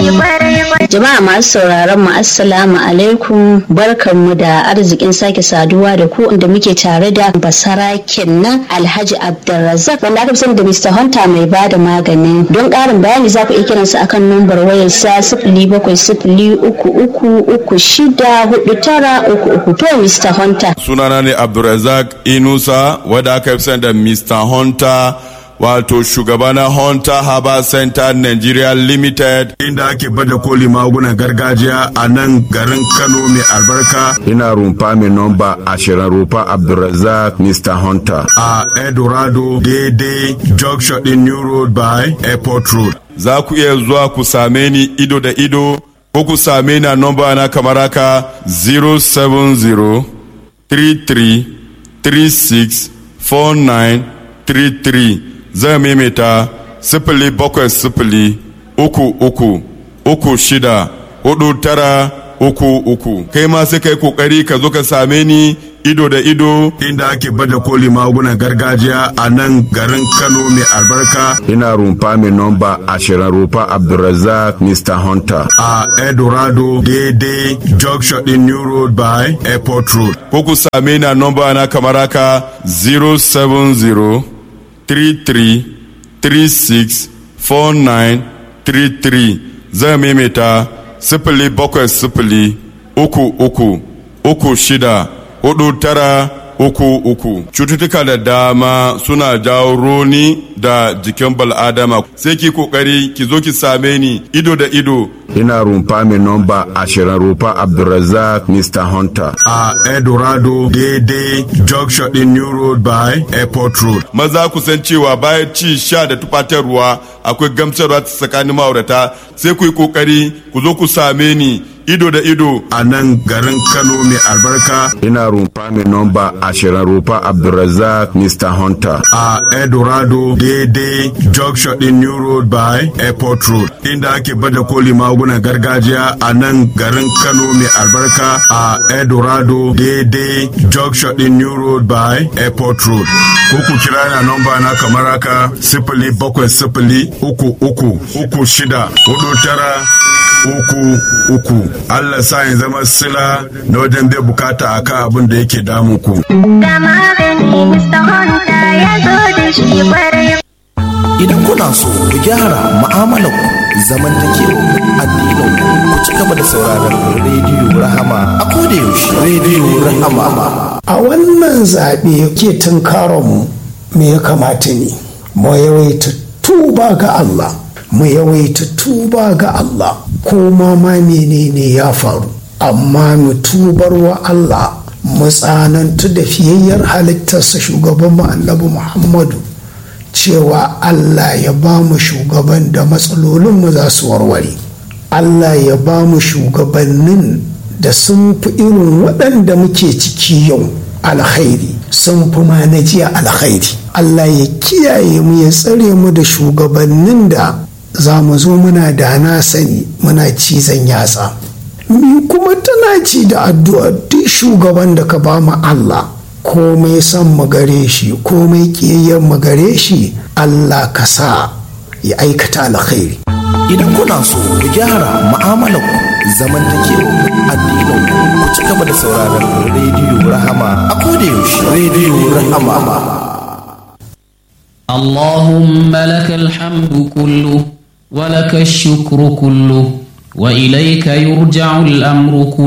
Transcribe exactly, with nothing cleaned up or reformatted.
Jama'a masu sauraron mu assalamu alaikum, barkanmu da arzikin sake saduwa da ku inda muke tare da basaraken nan Alhaji Abdulrazak wanda aka fi sani da Mister Hunter mai bada magani. Don ƙarin bayani za ku iya kiransa akan numbar wayar sa sifili bakwai sifili uku uku uku shida hudu tara uku uku. To Mister Hunter. Sunana ne Abdulrazak Inusa wanda aka fi sani da Mister Hunter, wato shugabana Hunter Herbal Center Nigeria Limited, inda ake bada koli magunan gargajiya a nan garin Kano mai albarka. Ina rumfa mai nomba ashirin, rumfa Abdulrazak Mister Hunter a Eldorado daidai junction din New Road by Airport Road. Za ku iya zuwa ku same ni ido da ido ko ku same ni a nomba na kamar haka zero seven zero three three three six four nine three three. Zai maimaita sifili bakwai sifili uku uku uku shida hudu tara uku uku. Kai ma sai kai kokari ka zo ka same ni ido da ido inda ake bada koli magunan gargajiya a nan garin Kano mai albarka. Ina rumfa mai nomba ashirin, rumfa Abdulrazak Mister Hunter a Eldorado daidai junction din New Road by Airport Road. Ko ku same ni a nomba na kamar haka zero seven zero three three three six four nine three three. Zai maimaita sifili bakwai sifili uku uku uku shida hudu tara uku uku. Cututtuka da dama suna jawo roni da jikin bal'adama, sai ki kokari ki zo ki same ni ido da ido. Ina rumfa mai nomba ashirin, rumfa Abdulrazak Mister Hunter a Eldorado daidai junction din New Road by Airport Road. Maza ku san cewa bayan ci sha da tufatarwa akwai gamsarwa tsakanin ma'aurata, sai ku yi kokari ku zo ku same ni ido da ido a nan garin Kano mai albarka. Ina rumfa mai nomba ashirin, rumfa Abdulrazak Mister Hunter a Eldorado daidai junction din New Road by Airport Road, inda ake bada koli magunan gargajiya a nan garin Kano mai albarka a Eldorado daidai junction din New Road by Airport Road. Ko ku kira na nomba na kamar haka sifili bakwai sifili uku uku uku shida hudu tara uku uku. Allah sa yin zama sila na wajen bai bukata akan abin da yake damun ku. Da magani Mister Hunter ya zo da shi kwarai. Idan kuna so ku gyara mu'amalar ku, zamantakewa, addinin ku, ci gaba da sauraron rediyo Rahama a koda yaushe. Rediyo Rahama. A wannan zaɓe ke tunkaron mu, me ya kamata ne? Mu yawaita tuba ga Allah. Mu yawaita tuba ga Allah. Ko ma ma menene ya faru, amma mu tubar wa Allah, mu tsanantu da fiyayyar halittarsa shugaban mu Annabi Muhammadu, cewa Allah ya ba mu shugaban da matsalolinmu za su warware. Allah ya ba mu shugabannin da sun fi irin waɗanda muke ciki yau alkhairi, sun fi ma na jiya alkhairi. Allah ya kiyaye mu, ya tsare mu da shugabannin da za mu zo muna da na sani muna cizon yatsa. Mi kuma tana ci da addu'a duk shugaban da ka ba mu Allah, komai son mu gare shi, komai kiyayyen mu gare shi, Allah ka sa ya aikata alkhairi. Idan kuna so ku gyara mu'amalar ku, zamantakewa, addinin ku, ci gaba da sauraron rediyo Rahama a koda yaushe. Rediyo Rahama. Allahumma lakal hamdu kullu wa lakal shukru kullu wa ilayka yurja'u al-amru kullu.